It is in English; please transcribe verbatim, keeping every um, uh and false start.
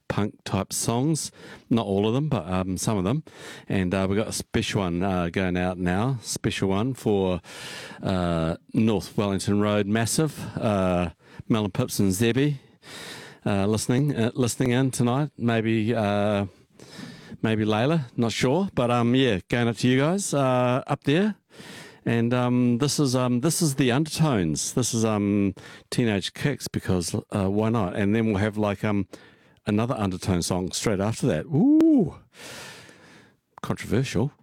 punk type songs. Not all of them, but um, some of them. And uh, we've got a special one uh, going out now. Special one for uh, North Wellington Road Massive. Uh, Melon Pips and Zebby uh, listening uh, listening in tonight. Maybe uh, maybe Layla, not sure. But um, yeah, going up to you guys uh, up there. And um, this is um, this is the Undertones. This is um, Teenage Kicks, because uh, why not? And then we'll have like um, another Undertone song straight after that. Ooh, controversial.